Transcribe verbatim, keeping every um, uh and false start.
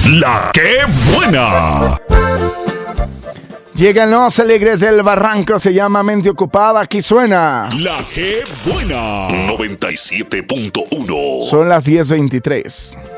La que buena. Llegan los alegres del barranco, se llama Mente Ocupada, aquí suena La que buena. noventa y siete punto uno. Son las diez veintitrés.